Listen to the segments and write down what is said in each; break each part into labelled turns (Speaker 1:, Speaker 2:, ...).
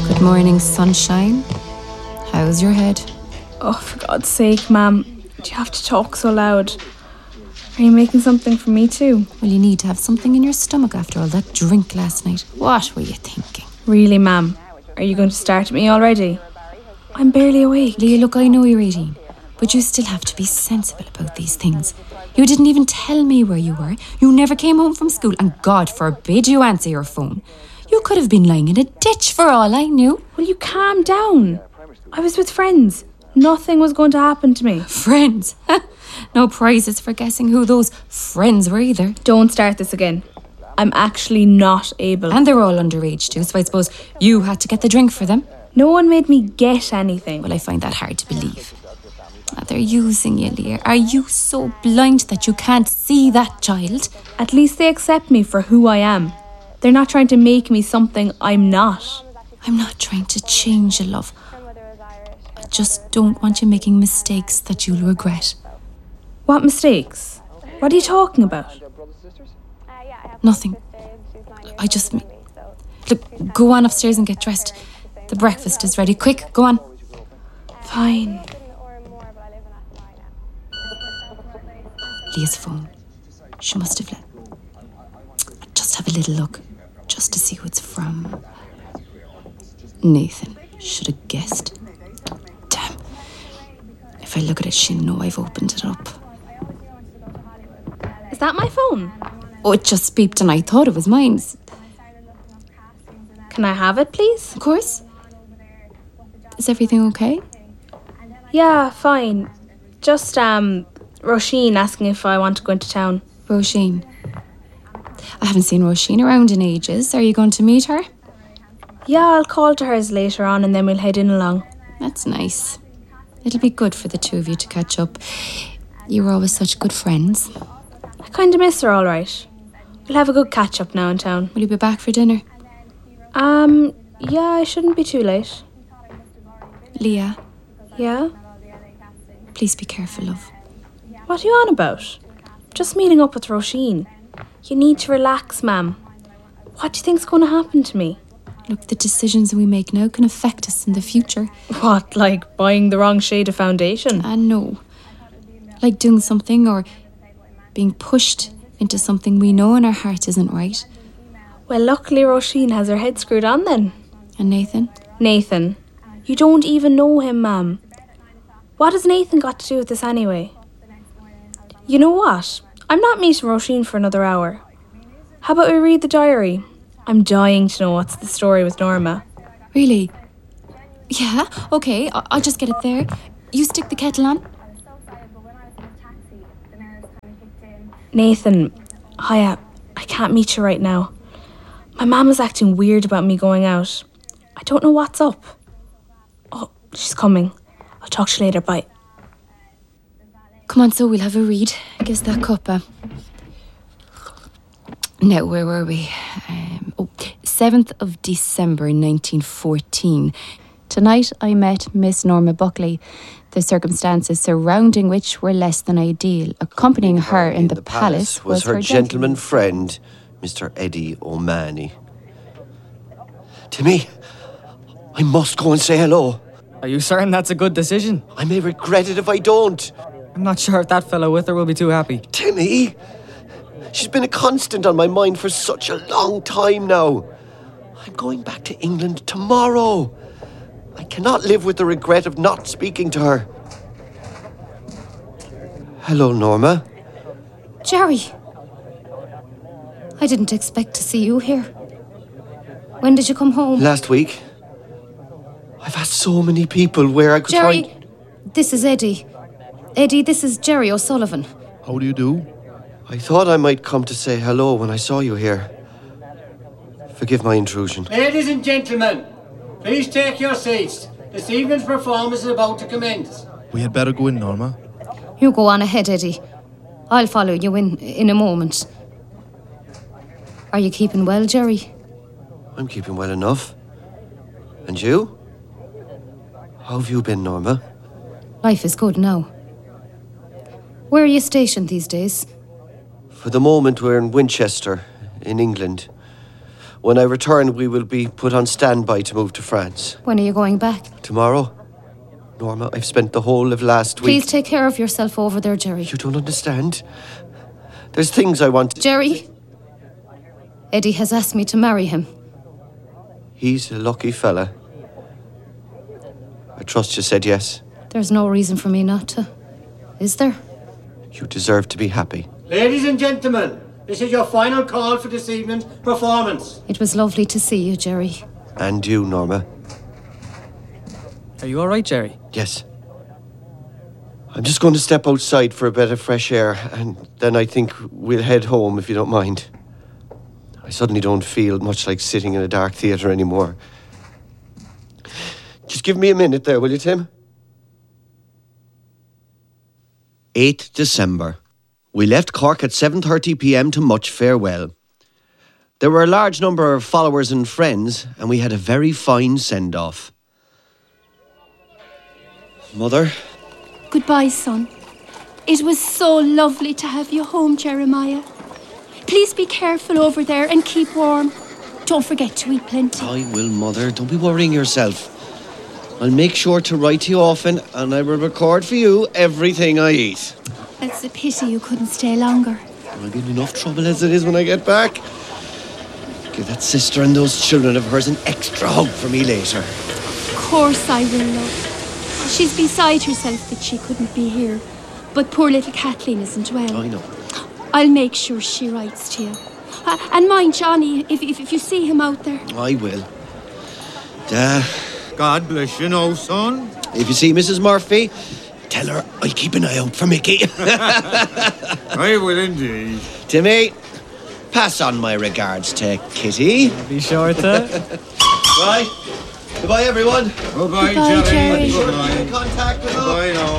Speaker 1: Good morning, sunshine. How's your head?
Speaker 2: Oh, for God's sake, Ma'am. Do you have to talk so loud? Are you making something for me too?
Speaker 1: Well, you need to have something in your stomach after all that drink last night. What were you thinking?
Speaker 2: Really, Ma'am? Are you going to start at me already? I'm barely awake.
Speaker 1: Leah, look, I know you're 18, but you still have to be sensible about these things. You didn't even tell me where you were. You never came home from school, and God forbid you answer your phone. You could have been lying in a ditch for all I knew.
Speaker 2: Will you calm down? I was with friends. Nothing was going to happen to me.
Speaker 1: Friends? No prizes for guessing who those friends were either.
Speaker 2: Don't start this again. I'm actually not able.
Speaker 1: And they're all underage too, so I suppose you had to get the drink for them.
Speaker 2: No one made me get anything.
Speaker 1: Well, I find that hard to believe. They're using you, Leah. Are you so blind that you can't see that child?
Speaker 2: At least they accept me for who I am. They're not trying to make me something I'm not.
Speaker 1: I'm not trying to change you, love. I just don't want you making mistakes that you'll regret.
Speaker 2: What mistakes? What are you talking about?
Speaker 1: Nothing. I just... Look, go on upstairs and get dressed. The breakfast is ready. Quick, go on.
Speaker 2: Fine.
Speaker 1: Leah's phone. She must have let... Just have a little look, just to see who it's from. Nathan. Should have guessed. Damn. If I look at it, she'll know I've opened it up.
Speaker 2: Is that my phone?
Speaker 1: Oh, it just beeped and I thought it was mine.
Speaker 2: Can I have it, please?
Speaker 1: Of course. Is everything okay?
Speaker 2: Yeah, fine. Just, Roisin asking if I want to go into town.
Speaker 1: Roisin. I haven't seen Roisin around in ages. Are you going to meet her?
Speaker 2: Yeah, I'll call to hers later on and then we'll head in along.
Speaker 1: That's nice. It'll be good for the two of you to catch up. You were always such good friends.
Speaker 2: I kind of miss her, all right. We'll have a good catch-up now in town.
Speaker 1: Will you be back for dinner?
Speaker 2: Yeah, I shouldn't be too late.
Speaker 1: Leah,
Speaker 2: Yeah?
Speaker 1: please be careful, love.
Speaker 2: What are you on about? Just meeting up with Roisin. You need to relax, Ma'am. What do you think's going to happen to me?
Speaker 1: Look, the decisions we make now can affect us in the future.
Speaker 2: What, like buying the wrong shade of foundation?
Speaker 1: And no. Like doing something or being pushed into something we know in our heart isn't right.
Speaker 2: Well, luckily Roisin has her head screwed on then.
Speaker 1: And Nathan?
Speaker 2: Nathan. You don't even know him, Ma'am. What has Nathan got to do with this anyway? You know what? I'm not meeting Roisin for another hour. How about we read the diary? I'm dying to know what's the story with Norma.
Speaker 1: Really? Yeah, okay, I'll just get it there. You stick the kettle on.
Speaker 2: Nathan, I can't meet you right now. My mum is acting weird about me going out. I don't know what's up. Oh, she's coming. I'll talk to you later, bye.
Speaker 1: Come on, so we'll have a read. Guess that cuppa. Now, where were we? 7th of December 1914. Tonight I met Miss Norma Buckley, the circumstances surrounding which were less than ideal. Accompanying her in the palace
Speaker 3: was her gentleman friend, Mr. Eddie O'Mahony. Timmy, I must go and say hello.
Speaker 4: Are you certain that's a good decision?
Speaker 3: I may regret it if I don't.
Speaker 4: I'm not sure if that fellow with her will be too happy.
Speaker 3: Timmy, she's been a constant on my mind for such a long time now. I'm going back to England tomorrow. I cannot live with the regret of not speaking to her. Hello, Norma.
Speaker 1: Jerry! I didn't expect to see you here. When did you come home?
Speaker 3: Last week. I've asked so many people where I could
Speaker 1: Jerry,
Speaker 3: find...
Speaker 1: this is Eddie. Eddie, this is Jerry O'Sullivan.
Speaker 5: How do you do?
Speaker 3: I thought I might come to say hello when I saw you here. Forgive my intrusion.
Speaker 6: Ladies and gentlemen, please take your seats. This evening's performance is about to commence.
Speaker 5: We had better go in, Norma.
Speaker 1: You go on ahead, Eddie. I'll follow you in a moment. Are you keeping well, Jerry?
Speaker 3: I'm keeping well enough. And you? How have you been, Norma?
Speaker 1: Life is good now. Where are you stationed these days?
Speaker 3: For the moment, we're in Winchester, in England. When I return, we will be put on standby to move to France.
Speaker 1: When are you going back?
Speaker 3: Tomorrow? Norma, I've spent the whole of last week...
Speaker 1: Please take care of yourself over there, Jerry.
Speaker 3: You don't understand. There's things I want...
Speaker 1: Jerry, Eddie has asked me to marry him.
Speaker 3: He's a lucky fella. I trust you said yes.
Speaker 1: There's no reason for me not to. Is there?
Speaker 3: You deserve to be happy.
Speaker 6: Ladies and gentlemen, this is your final call for this evening's performance.
Speaker 1: It was lovely to see you, Jerry.
Speaker 3: And you, Norma.
Speaker 4: Are you all right, Jerry?
Speaker 3: Yes. I'm just going to step outside for a bit of fresh air, and then I think we'll head home, if you don't mind. I suddenly don't feel much like sitting in a dark theatre anymore. Just give me a minute there, will you, Tim? 8th December. We left Cork at 7:30 p.m. to much farewell. There were a large number of followers and friends, and we had a very fine send-off. Mother?
Speaker 7: Goodbye, son. It was so lovely to have you home, Jeremiah. Please be careful over there and keep warm. Don't forget to eat plenty.
Speaker 3: I will, Mother. Don't be worrying yourself. I'll make sure to write to you often, and I will record for you everything I eat.
Speaker 7: It's a pity you couldn't stay longer.
Speaker 3: I'll be in enough trouble as it is when I get back. Give that sister and those children of hers an extra hug for me later.
Speaker 7: Of course I will, love. She's beside herself that she couldn't be here. But poor little Kathleen isn't well.
Speaker 3: I know.
Speaker 7: I'll make sure she writes to you. And mind Johnny, if you see him out there.
Speaker 3: I will.
Speaker 8: God bless you now, son.
Speaker 3: If you see Mrs. Murphy, tell her I'll keep an eye out for Mickey.
Speaker 8: I will indeed.
Speaker 3: Timmy, pass on my regards to Kitty.
Speaker 4: Be sure to.
Speaker 3: Right. Goodbye, everyone.
Speaker 8: Goodbye,
Speaker 7: Goodbye, Jerry.
Speaker 8: Goodbye.
Speaker 3: Contact with
Speaker 8: Goodbye now.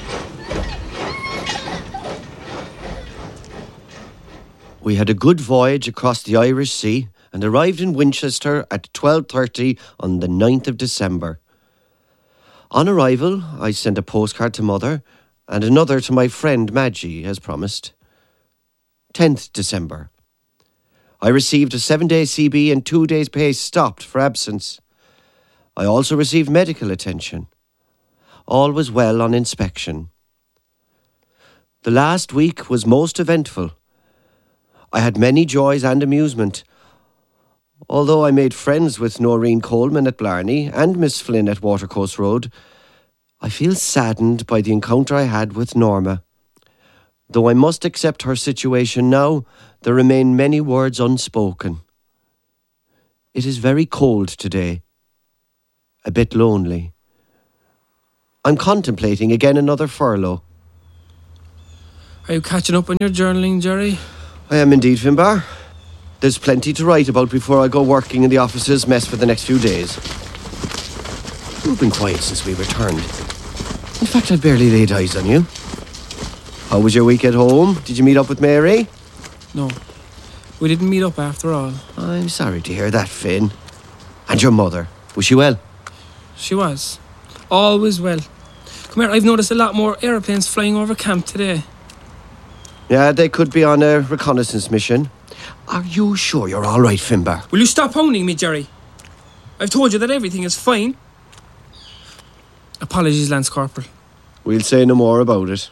Speaker 3: We had a good voyage across the Irish Sea and arrived in Winchester at 12:30 on the 9th of December. On arrival, I sent a postcard to Mother and another to my friend Maggie, as promised. 10th December. I received a 7-day CB and 2 days pay stopped for absence. I also received medical attention. All was well on inspection. The last week was most eventful. I had many joys and amusement. Although I made friends with Noreen Coleman at Blarney and Miss Flynn at Watercoast Road, I feel saddened by the encounter I had with Norma. Though I must accept her situation now, there remain many words unspoken. It is very cold today. A bit lonely. I'm contemplating again another furlough.
Speaker 9: Are you catching up on your journaling, Jerry?
Speaker 3: I am indeed, Finbar. There's plenty to write about before I go working in the office's mess for the next few days. You've been quiet since we returned. In fact, I've barely laid eyes on you. How was your week at home? Did you meet up with Mary?
Speaker 9: No, we didn't meet up after all.
Speaker 3: I'm sorry to hear that, Finn. And your mother, was she well?
Speaker 9: She was. Always well. Come here, I've noticed a lot more aeroplanes flying over camp today.
Speaker 3: Yeah, they could be on a reconnaissance mission. Are you sure you're all right, Finbar?
Speaker 9: Will you stop hounding me, Jerry? I've told you that everything is fine. Apologies, Lance Corporal.
Speaker 3: We'll say no more about it.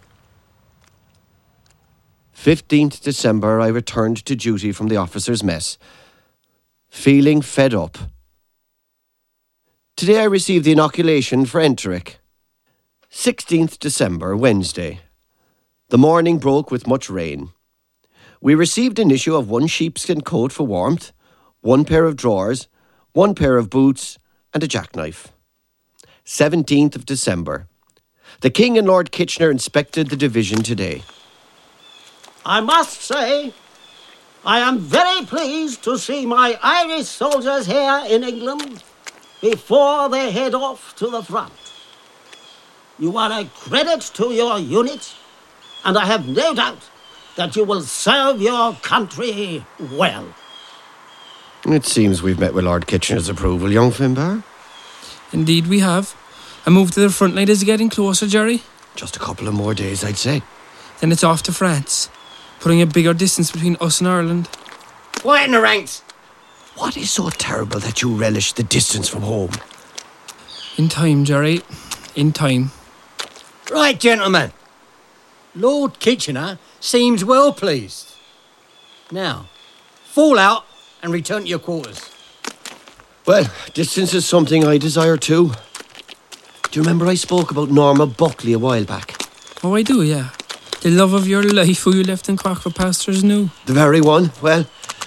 Speaker 3: 15th December, I returned to duty from the officers' mess, feeling fed up. Today I received the inoculation for enteric. 16th December, Wednesday. The morning broke with much rain. We received an issue of 1 sheepskin coat for warmth, 1 pair of drawers, 1 pair of boots, and a jackknife. 17th of December. The King and Lord Kitchener inspected the division today.
Speaker 10: I must say, I am very pleased to see my Irish soldiers here in England before they head off to the front. You are a credit to your unit, and I have no doubt that you will serve your country well.
Speaker 3: It seems we've met with Lord Kitchener's approval, young Finbar.
Speaker 9: Indeed we have. A move to the front line is getting closer, Jerry.
Speaker 3: Just a couple of more days, I'd say.
Speaker 9: Then it's off to France, putting a bigger distance between us and Ireland.
Speaker 6: Quiet in the ranks.
Speaker 3: What is so terrible that you relish the distance from home?
Speaker 9: In time, Jerry. In time.
Speaker 6: Right, gentlemen. Lord Kitchener seems well pleased. Now, fall out and return to your quarters.
Speaker 3: Well, distance is something I desire too. Do you remember I spoke about Norma Buckley a while back?
Speaker 9: Oh, I do, yeah. The love of your life who you left in Cork for pastors new.
Speaker 3: The very one. Well,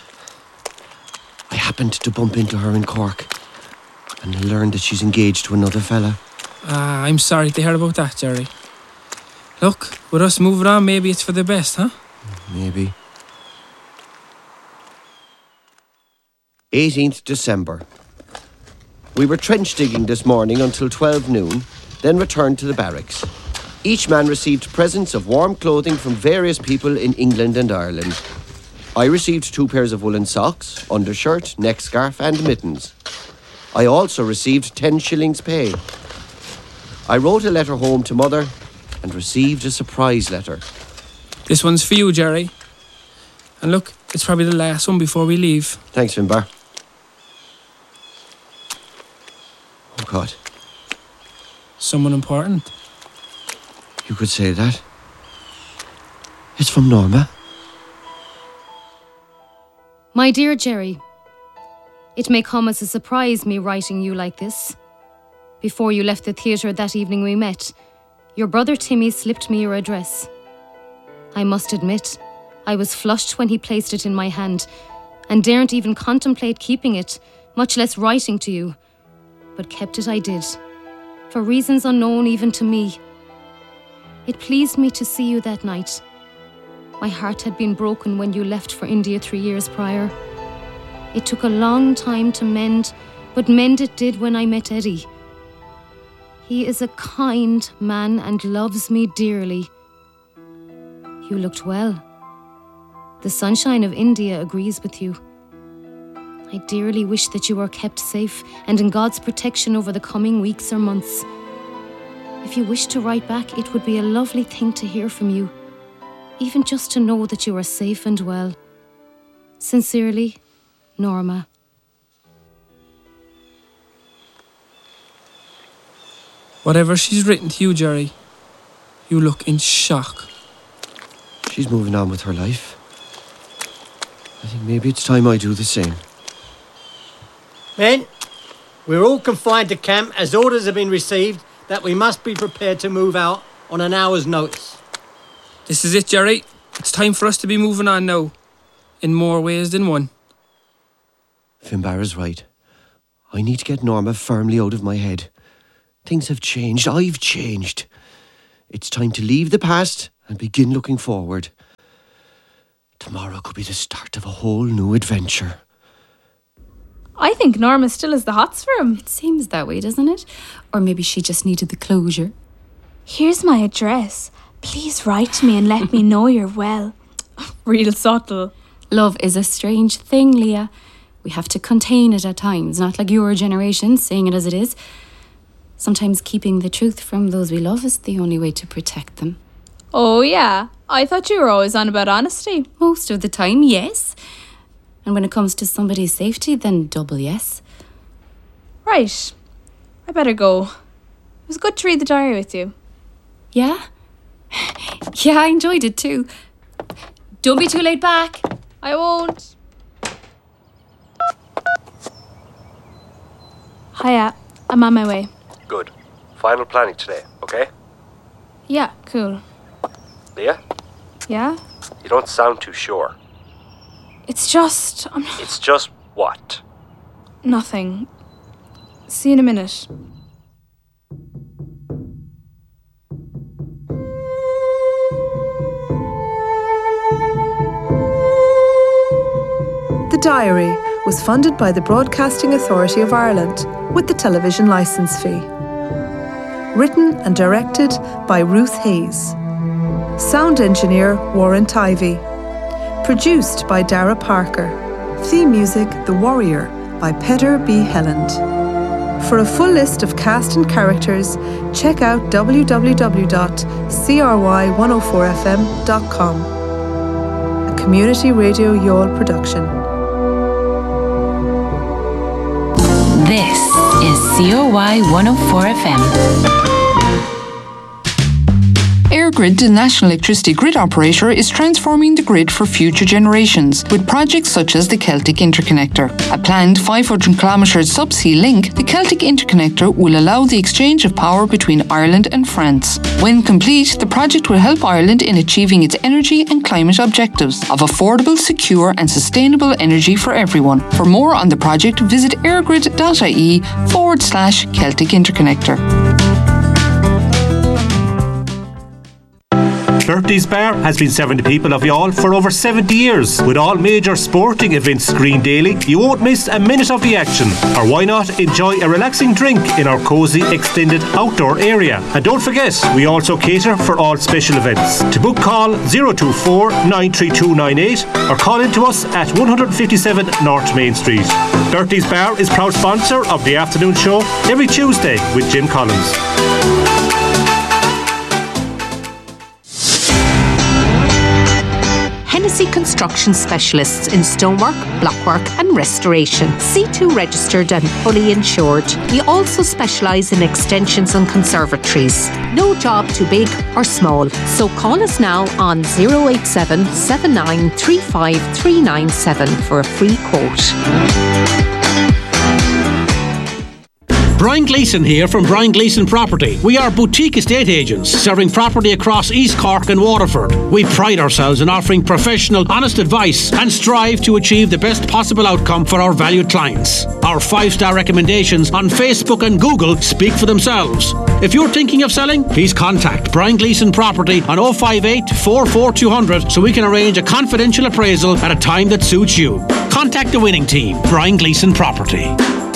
Speaker 3: I happened to bump into her in Cork and learned that she's engaged to another fella.
Speaker 9: Ah, I'm sorry to hear about that, Jerry. Look, with us moving on, maybe it's for the best, huh?
Speaker 3: Maybe. 18th December. We were trench digging this morning until 12 noon, then returned to the barracks. Each man received presents of warm clothing from various people in England and Ireland. I received 2 pairs of woolen socks, undershirt, neck scarf and mittens. I also received 10 shillings pay. I wrote a letter home to Mother and received a surprise letter.
Speaker 9: This one's for you, Jerry. And look, it's probably the last one before we leave.
Speaker 3: Thanks, Finbar. Oh, God.
Speaker 9: Someone important.
Speaker 3: You could say that. It's from Norma.
Speaker 11: My dear Jerry, it may come as a surprise me writing you like this. Before you left the theatre that evening we met, your brother Timmy slipped me your address. I must admit, I was flushed when he placed it in my hand and daren't even contemplate keeping it, much less writing to you. But kept it I did, for reasons unknown even to me. It pleased me to see you that night. My heart had been broken when you left for India 3 years prior. It took a long time to mend, but mend it did when I met Eddie. He is a kind man and loves me dearly. You looked well. The sunshine of India agrees with you. I dearly wish that you were kept safe and in God's protection over the coming weeks or months. If you wish to write back, it would be a lovely thing to hear from you, even just to know that you are safe and well. Sincerely, Norma.
Speaker 9: Whatever she's written to you, Jerry, you look in shock.
Speaker 3: She's moving on with her life. I think maybe it's time I do the same.
Speaker 6: Men, we're all confined to camp as orders have been received that we must be prepared to move out on an hour's notice.
Speaker 9: This is it, Jerry. It's time for us to be moving on now, in more ways than one.
Speaker 3: Finbar is right. I need to get Norma firmly out of my head. Things have changed. I've changed. It's time to leave the past and begin looking forward. Tomorrow could be the start of a whole new adventure.
Speaker 2: I think Norma still has the hots for him.
Speaker 1: It seems that way, doesn't it? Or maybe she just needed the closure.
Speaker 2: Here's my address. Please write to me and let me know you're well. Real subtle.
Speaker 1: Love is a strange thing, Leah. We have to contain it at times, not like your generation, saying it as it is. Sometimes keeping the truth from those we love is the only way to protect them.
Speaker 2: Oh, yeah. I thought you were always on about honesty.
Speaker 1: Most of the time, yes. And when it comes to somebody's safety, then double yes.
Speaker 2: Right. I better go. It was good to read the diary with you.
Speaker 1: Yeah? Yeah, I enjoyed it too. Don't be too late back.
Speaker 2: I won't. Hiya. I'm on my way.
Speaker 12: Good. Final planning today, okay?
Speaker 2: Yeah, cool.
Speaker 12: Leah?
Speaker 2: Yeah?
Speaker 12: You don't sound too sure.
Speaker 2: It's just...
Speaker 12: It's just what?
Speaker 2: Nothing. See you in a minute.
Speaker 13: The Diary was funded by the Broadcasting Authority of Ireland with the television licence fee. Written and directed by Ruth Hayes. Sound engineer Warren Tivey. Produced by Dara Parker. Theme music The Warrior by Peter B. Helland. For a full list of cast and characters, check out www.cry104fm.com. A Community Radio Youghal production.
Speaker 14: This is COY 104 FM.
Speaker 15: EirGrid, the national electricity grid operator, is transforming the grid for future generations with projects such as the Celtic Interconnector. A planned 500-kilometre subsea link, the Celtic Interconnector will allow the exchange of power between Ireland and France. When complete, the project will help Ireland in achieving its energy and climate objectives of affordable, secure and sustainable energy for everyone. For more on the project, visit eirgrid.ie/Celtic Interconnector.
Speaker 16: Bertie's Bar has been serving the people of Youghal for over 70 years. With all major sporting events screened daily, you won't miss a minute of the action. Or why not enjoy a relaxing drink in our cosy extended outdoor area? And don't forget, we also cater for all special events. To book, call 024 93298 or call in to us at 157 North Main Street. Bertie's Bar is proud sponsor of the afternoon show every Tuesday with Jim Collins.
Speaker 17: Hennessy Construction Specialists in stonework, blockwork and restoration. C2 registered and fully insured. We also specialise in extensions and conservatories. No job too big or small. So call us now on 087 7935 397 for a free quote.
Speaker 18: Brian Gleeson here from Brian Gleeson Property. We are boutique estate agents serving property across East Cork and Waterford. We pride ourselves in offering professional, honest advice and strive to achieve the best possible outcome for our valued clients. Our 5-star recommendations on Facebook and Google speak for themselves. If you're thinking of selling, please contact Brian Gleeson Property on 058 44200 so we can arrange a confidential appraisal at a time that suits you. Contact the winning team, Brian Gleeson Property.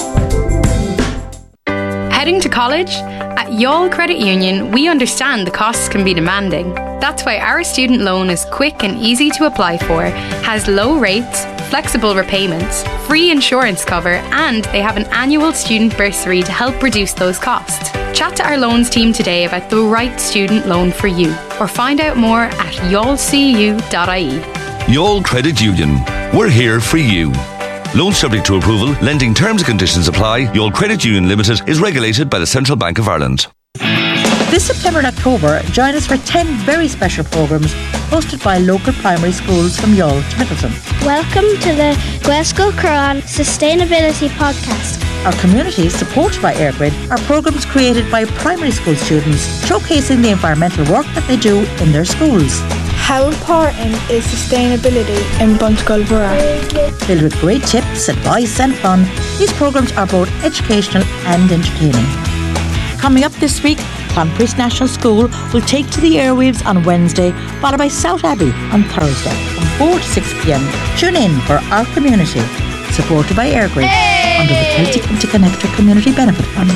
Speaker 19: Heading to college? At Youghal Credit Union, we understand the costs can be demanding. That's why our student loan is quick and easy to apply for, has low rates, flexible repayments, free insurance cover, and they have an annual student bursary to help reduce those costs. Chat to our loans team today about the right student loan for you, or find out more at youghalcu.ie.
Speaker 20: Youghal Credit Union. We're here for you. Loan subject to approval, lending terms and conditions apply. Youghal Credit Union Limited is regulated by the Central Bank of Ireland.
Speaker 21: This September and October, join us for 10 very special programmes hosted by local primary schools from Youghal to Middleton.
Speaker 22: Welcome to the Glasgow Quran Sustainability Podcast.
Speaker 21: Our community, supported by EirGrid, are programmes created by primary school students showcasing the environmental work that they do in their schools.
Speaker 23: How important is sustainability in Buntegulborough?
Speaker 21: Filled with great tips, advice and fun, these programmes are both educational and entertaining. Coming up this week, Clonpriest National School will take to the airwaves on Wednesday, followed by South Abbey on Thursday from 4 to 6 p.m. Tune in for Our Community, supported by EirGrid under the Celtic Interconnector Community Benefit Fund.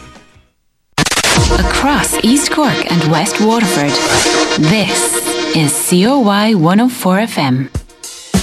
Speaker 14: Across East Cork and West Waterford, this is COY 104 FM.